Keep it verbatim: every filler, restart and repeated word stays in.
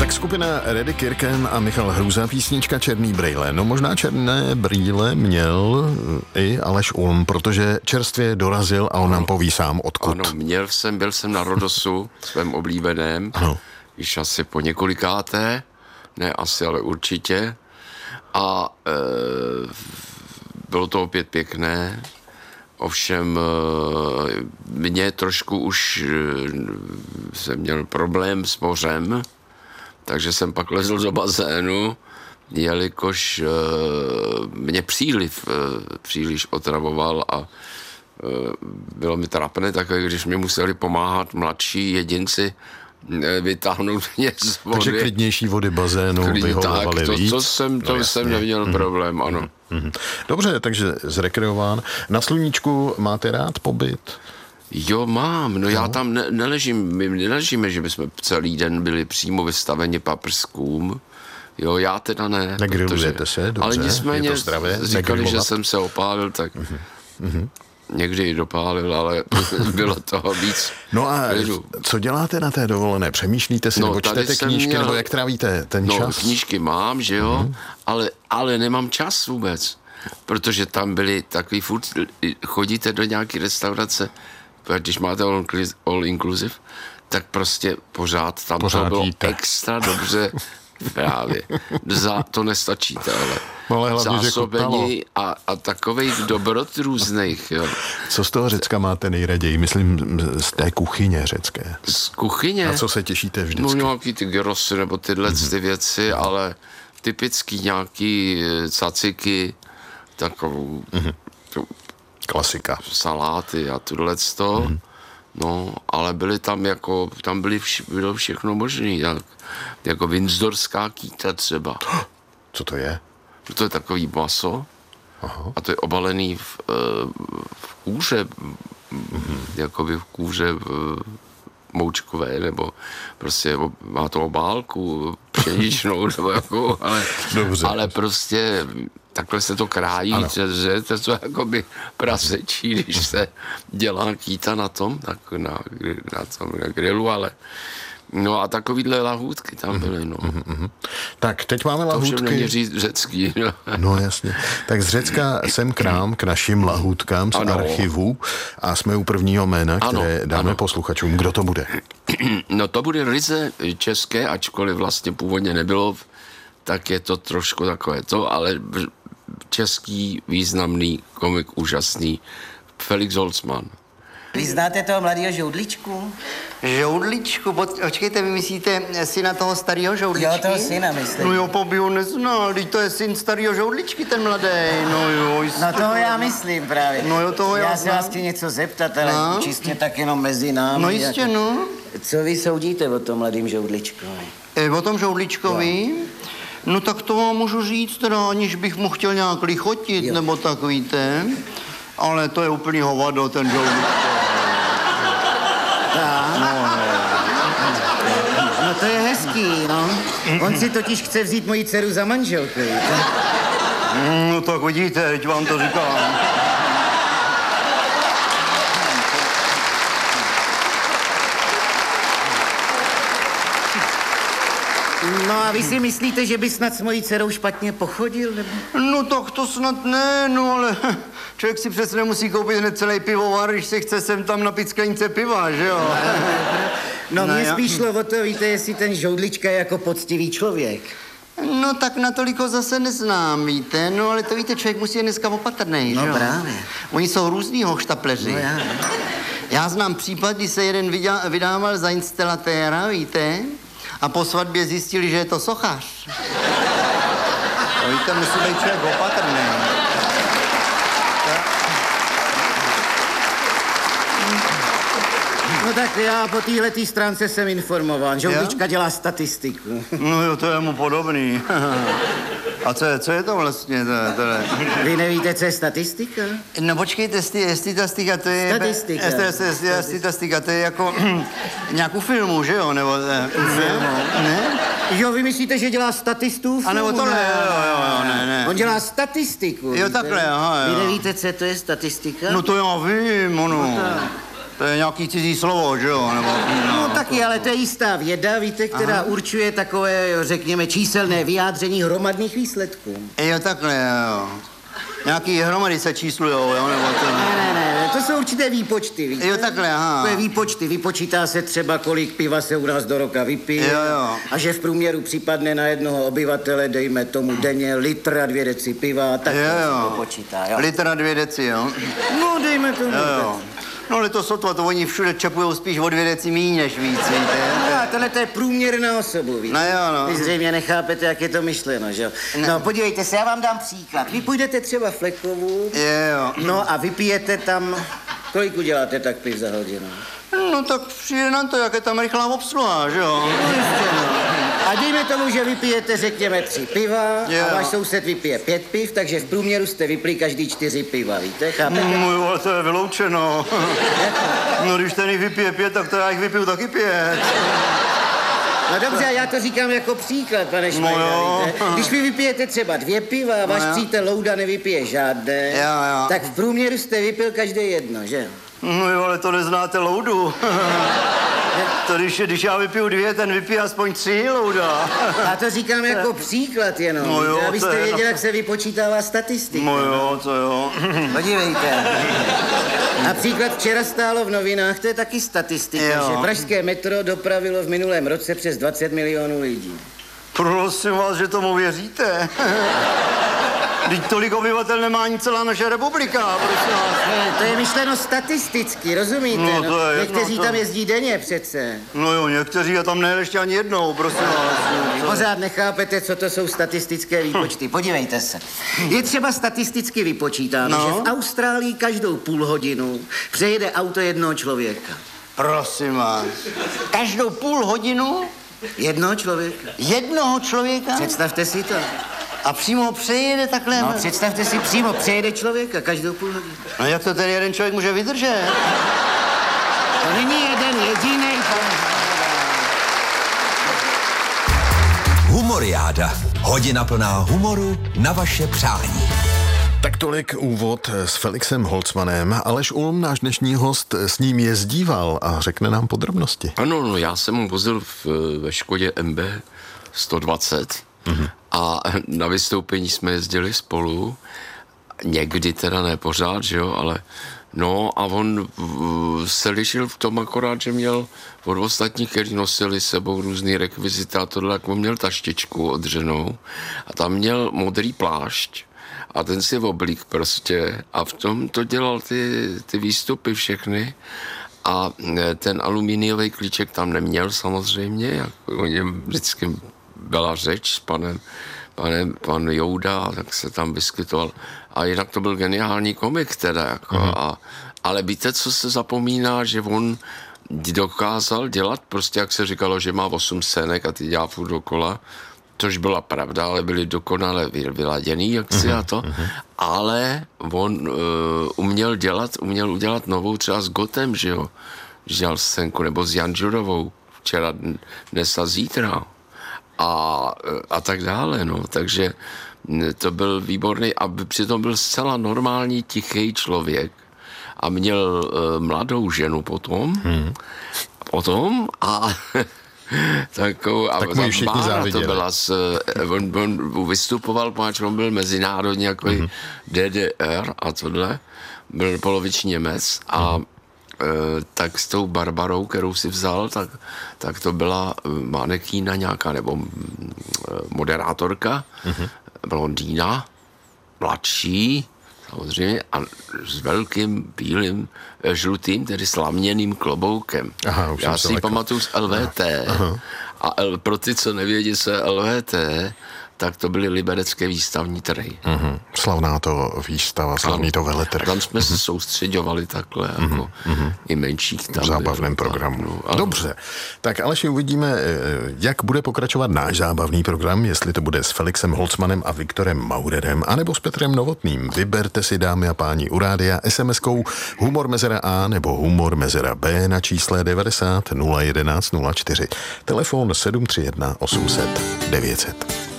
Tak skupina Reddy Kirken a Michal Hruza, písnička Černý brýle. No možná černé brýle měl i Aleš Ulm, protože čerstvě dorazil a on ano. nám poví sám odkud. Ano, měl jsem, byl jsem na Rodosu, svém oblíbeném, ano. již asi po několikáté, ne asi, ale určitě. A e, bylo to opět pěkné, ovšem e, mě trošku už e, jsem měl problém s mořem, takže jsem pak lezl do bazénu, jelikož e, mě příliv e, příliš otravoval a e, bylo mi trapné takové, když mě museli pomáhat mladší jedinci e, vytáhnout mě z vody. Takže klidnější vody bazénu Klid, vyhovovaly tak, to, víc. To jsem, to no, jsem neměl mm. problém, ano. Mm. Dobře, takže zrekreován. Na sluníčku máte rád pobyt? Jo, mám. No, no. já tam ne, neležím, my neležíme, že bychom celý den byli přímo vystaveni paprskům. Jo, já teda ne. Negrilujete se, dobře, ale nicméně je to zdravé, říkali, negrilovat. Že jsem se opálil, tak mm-hmm. někdy i dopálil, ale bylo toho víc. No a lidu. Co děláte na té dovolené? Přemýšlíte si, no, nebo čtete knížky, měl... nebo jak trávíte ten no, čas? No, knížky mám, že jo, mm-hmm. ale, ale nemám čas vůbec, protože tam byli takový furt, chodíte do nějaké restaurace, když máte all, all inclusive, tak prostě pořád tam pořád to bylo jíte. Extra dobře právě. Za, to nestačíte, ale, ale zásobení a, a takových dobrot různých. Jo. Co z toho Řecka máte nejraději? Myslím z té kuchyně řecké. Z kuchyně? Na co se těšíte vždycky? No nějaký ty gyrosy nebo tyhle mm-hmm. ty věci, ale typický nějaký caciky, takovou mm-hmm. tu, klasika. Saláty a tohleto. Mm-hmm. No, ale byly tam jako, tam byly vš, bylo všechno možné, jak, jako windsorská kýta třeba. Co to je? To je takový maso. Aha. A to je obalený v, v kůře, mm-hmm. jakoby v kůře v, moučkové, nebo prostě má to obálku pšeničnou, nebo jako, ale, ale prostě takhle se to krájí, že to je jakoby prasečí, když se dělá kýta na tom, tak na, na tom na grilu, ale no a takovýhle lahůdky tam byly, no. Mm-hmm. Tak, teď máme lahůdky. To všem není říct řecký, no. No jasně. Tak z Řecka jsem k nám, k našim lahůdkám z ano. archivu a jsme u prvního jména, které ano, dáme ano. posluchačům. Kdo to bude? No to bude ryze české, ačkoliv vlastně původně nebylo, tak je to trošku takové to, ale český významný komik, úžasný, Felix Holzmann. Vy znáte toho mladého Žoudličku? Žoudličku? Počkejte, vy myslíte syna toho starého Žoudličky? Jo, toho syna myslím. No jo, po by ho neznal, teď to je syn starého Žoudličky, ten mladý. No jo, jistě. No toho já myslím právě. No jo, toho já Já se vás chci něco zeptat, ale no? čistě tak jenom mezi námi. No jistě, jako... no. Co vy soudíte o tom mladým Žoudličkovi? E, o tom Žoudličkovi? Jo. No tak to vám můžu říct, teda, aniž bych mu chtěl nějak lichotit, jo. nebo tak, víte. Ale to je úplný hovado, ten Žoudličko. No, no to je hezký, no. On si totiž chce vzít moji dceru za manželku. No tak vidíte, teď vám to říkám. No a vy si myslíte, že by snad s mojí dcerou špatně pochodil, nebo? No tak to snad ne, no ale člověk si přece nemusí koupit hned celý pivovar, když se chce sem tam napít sklenice piva, že jo? No, no mě já... spíš šlo o to, víte, jestli ten Žoudlička je jako poctivý člověk. No tak natoliko zase neznám, víte, no ale to víte, člověk musí je dneska opatrnej, no, že jo? No právě. Oni jsou různý hoštapleři. No já. Já znám případ, kdy se jeden vydá, vydával za instalatéra, víte, a po svatbě zjistili, že je to sochař. No víte, musí být člověk opatrný. No tak já po téhletý stránce jsem informován. Žoudlička dělá statistiku. No jo, to je mu podobný. A co je, co je to vlastně? To, to je... Vy nevíte, co je statistika? No počkejte, jestli statistika, to je... Statistika. Statistika, to je jako nějakou filmu, že jo? Nebo... Filmu? Ne? Jo, vy myslíte, že dělá statistů? A nebo tohle, jo, jo, jo, ne, ne. On dělá statistiku. Jo, takhle, aha, jo. Vy nevíte, co to je statistika? No to já vím, ono. No To je nějaký cizí slovo, že jo? Nebo, no, no taky, ale to je jistá věda, víte, která Aha. určuje takové, řekněme, číselné vyjádření hromadných výsledků. Jo, takhle, jo. Nějaký hromady se číslujou, jo, nebo to... Ne, ne, ne, to jsou určité výpočty, víte? Jo, takhle, aha. To je výpočty, vypočítá se třeba, kolik piva se u nás do roka vypije. Jo, jo. A že v průměru připadne na jednoho obyvatele, dejme tomu denně, litr a dvě deci piva, tak jo, to jo. se počítá, jo. Litr a dvě deci, jo? No, dejme tomu. Jo, jo. No, ale to sotva, to oni všude čepujou spíš o dvě deci míň než víc, víte? No, a tohle to je průměr na osobu, víte? No jo, no. Vy zřejmě nechápete, jak je to myšleno, že jo? Ne. No, podívejte se, já vám dám příklad. Vy půjdete třeba Flekovu, Jo, jo. no a vypijete tam, kolik uděláte tak piv za hodinu? No, tak přijde na to, jak je tam rychlá obsluha, že jo? No, jistě, no. A dejme tomu, že vypijete, řekněme, tři piva Jo. a váš soused vypije pět piv, takže v průměru jste vypili každý čtyři piva, víte? Chápete? No jo, ale to je vyloučeno. No, když ten jich vypije pět, tak to já jich vypiju taky pět. No dobře, já to říkám jako příklad, pane Šmajda, no víte? Když vy vypijete třeba dvě piva a váš no přítel Louda nevypije žádné, jo, jo. tak v průměru jste vypil každý jedno, že? No jo, ale to neznáte Loudu. To když, když já vypiju dvě, ten vypije aspoň tři, Louda. A to říkám jako příklad jenom, no jo, abyste je... věděli, jak se vypočítává statistika. No jo, to jo. Podívejte. Například včera stálo v novinách, to je taky statistika, jo. že pražské metro dopravilo v minulém roce přes dvacet milionů lidí. Prosím vás, že tomu věříte. Vždyť tolik obyvatel nemá ani celá naše republika, prosím vás. Ne, to je myšleno statisticky, rozumíte? No, to je jedno, Někteří to... tam jezdí denně přece. No jo, někteří a tam nejeli ještě ani jednou, prosím vás. Vy pořád nechápete, co to jsou statistické výpočty. Podívejte se. Je třeba statisticky vypočítáno, no. že v Austrálii každou půl hodinu přejede auto jednoho člověka. Prosím vás. Každou půl hodinu? Jednoho člověka. Jednoho člověka? Představte si to. A přímo přejede takhle? No, představte si, přímo přejede člověka každou půl hodinu. No jak to ten jeden člověk může vydržet? To není jeden jediný. Humoriáda. Hodina plná humoru na vaše přání. Tak tolik úvod s Felixem Holcmanem. Aleš Ulm, náš dnešní host, s ním jezdíval a řekne nám podrobnosti. Ano, no, já jsem mu vozil v, ve Škodě M B sto dvacet mm-hmm. a na vystoupení jsme jezdili spolu. Někdy teda ne pořád, že jo, ale no a on v, se lišil v tom akorát, že měl od ostatních, kteří nosili sebou různý rekvizity a tohle, jak on měl taštičku odřenou a tam měl modrý plášť a ten si oblík prostě a v tom to dělal ty, ty výstupy všechny a ten alumíniový klíček tam neměl samozřejmě, jak o něm vždycky byla řeč s panem, panem pan Jouda, tak se tam vyskytoval. A jinak to byl geniální komik teda, jako, mm. a, ale víte, co se zapomíná, že on dokázal dělat, prostě jak se říkalo, že má osm scének a ty dělá furt dokola, což byla pravda, ale byly dokonale vyladěný, jak si mm. a to, mm. ale on uh, uměl dělat, uměl udělat novou třeba s Gotem, že jo, že dělal scénku, nebo s Janžurovou, včera, dnes a zítra. A, a tak dále, no, takže to byl výborný a přitom byl zcela normální, tichý člověk a měl uh, mladou ženu potom, hmm. potom a takovou, tak mu všichni záviděli. To byla s, on, on vystupoval, protože on byl mezinárodní jako hmm. D D R a tohle, byl poloviční Němec a hmm. tak s tou Barbarou, kterou si vzal, tak, tak to byla manekína nějaká, nebo moderátorka, mm-hmm. blondýna, mladší, samozřejmě, a s velkým bílým, žlutým, tedy slaměným kloboukem. Aha, já si ji pamatuju z L V T. Aha. A L, pro ty, co nevědí, co je L V T, tak to byly liberecké výstavní trhy. Mm-hmm. Slavná to výstava, slavný to veletrh. Tam jsme mm-hmm. se soustředovali takhle, mm-hmm. jako mm-hmm. i menších tam. V zábavném bylo, programu. No, dobře. Tak Aleši, uvidíme, jak bude pokračovat náš zábavný program, jestli to bude s Felixem Holcmanem a Viktorem Maurerem, anebo s Petrem Novotným. Vyberte si, dámy a páni, u rádia es em eskou Humor mezera A nebo Humor mezera B na čísle devadesát nula jedenáct nula čtyři. Telefon sedm tři jedna osm set devět set.